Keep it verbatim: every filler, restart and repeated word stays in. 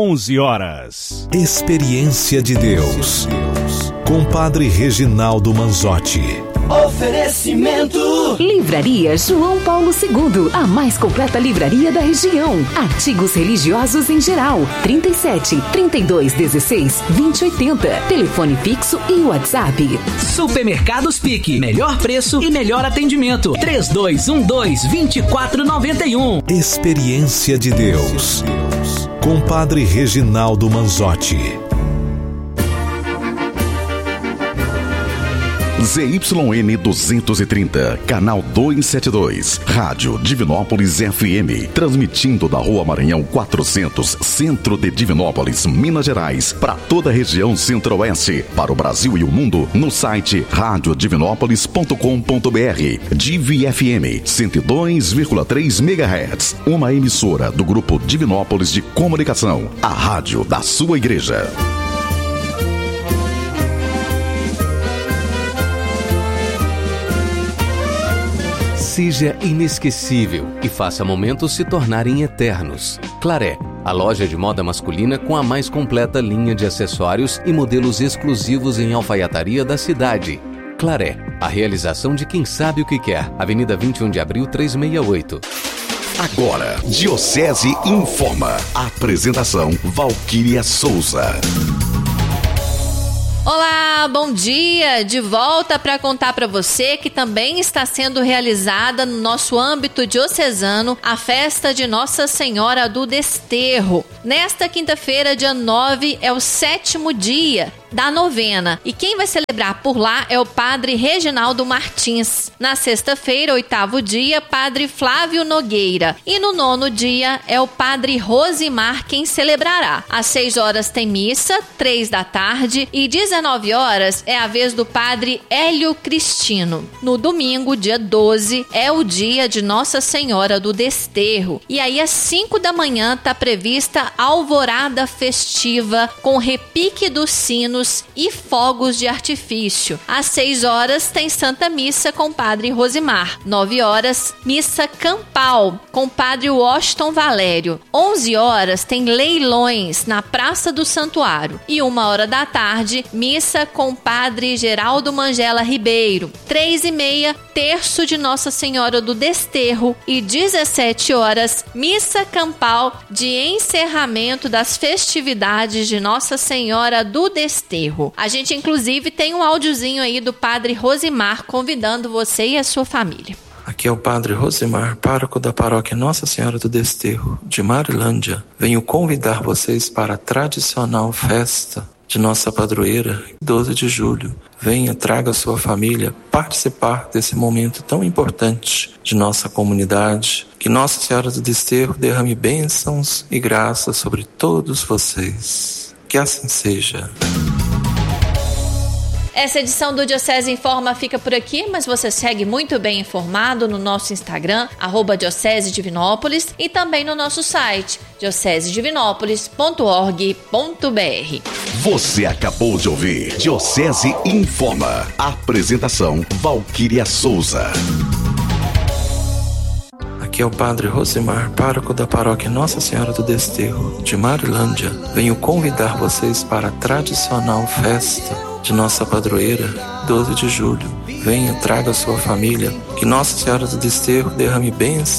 onze horas. Experiência de Deus, com Padre Reginaldo Manzotti. Oferecimento Livraria João Paulo segundo, a mais completa livraria da região. Artigos religiosos em geral. trinta e sete, trinta e dois, dezesseis, vinte, oitenta. Telefone fixo e WhatsApp. Supermercados Pique. Melhor preço e melhor atendimento. três dois um dois, dois quatro nove um. Experiência de Deus, com Padre Reginaldo Manzotti. Z Y N duzentos e trinta, canal duzentos e setenta e dois, Rádio Divinópolis F M, transmitindo da Rua Maranhão quatrocentos, centro de Divinópolis, Minas Gerais, para toda a região centro-oeste, para o Brasil e o mundo, no site rádio divinópolis ponto com ponto b r. Divi F M, cento e dois vírgula três megahertz, uma emissora do Grupo Divinópolis de Comunicação, a rádio da sua igreja. Seja inesquecível e faça momentos se tornarem eternos. Claré, a loja de moda masculina com a mais completa linha de acessórios e modelos exclusivos em alfaiataria da cidade. Claré, a realização de quem sabe o que quer. Avenida vinte e um de abril, trezentos e sessenta e oito. Agora, Diocese Informa. Apresentação, Valquíria Souza. Olá, bom dia! De volta para contar para você que também está sendo realizada no nosso âmbito diocesano a festa de Nossa Senhora do Desterro. Nesta quinta-feira, dia nove, é o sétimo dia da novena. E quem vai celebrar por lá é o Padre Reginaldo Martins. Na sexta-feira, oitavo dia, Padre Flávio Nogueira. E no nono dia é o Padre Rosimar quem celebrará. Às seis horas tem missa, três da tarde, e dezenove horas é a vez do Padre Hélio Cristino. No domingo, dia doze, é o dia de Nossa Senhora do Desterro. E aí, às cinco da manhã, está prevista a alvorada festiva com repique dos sinos e fogos de artifício. Às seis horas tem Santa Missa com Padre Rosimar. Nove horas, Missa Campal com Padre Washington Valério. Onze horas tem leilões na Praça do Santuário. E uma hora da tarde, Missa com Padre Geraldo Mangela Ribeiro. Três e meia, Terço de Nossa Senhora do Desterro. E dezessete horas, Missa Campal de encerramento das festividades de Nossa Senhora do Desterro. A gente, inclusive, tem um áudiozinho aí do Padre Rosimar convidando você e a sua família. Aqui é o Padre Rosimar, pároco da paróquia Nossa Senhora do Desterro, de Marilândia. Venho convidar vocês para a tradicional festa de nossa padroeira, doze de julho. Venha, traga sua família participar desse momento tão importante de nossa comunidade. Que Nossa Senhora do Desterro derrame bênçãos e graças sobre todos vocês. Que assim seja. Essa edição do Diocese Informa fica por aqui, mas você segue muito bem informado no nosso Instagram, arroba Diocese Divinópolis, e também no nosso site, diocese divinópolis ponto org ponto b r. Você acabou de ouvir Diocese Informa. Apresentação, Valquíria Souza. Aqui é o Padre Rosimar, pároco da paróquia Nossa Senhora do Desterro, de Marilândia. Venho convidar vocês para a tradicional festa de nossa padroeira, doze de julho. Venha, traga sua família. Que Nossa Senhora do Desterro derrame bênçãos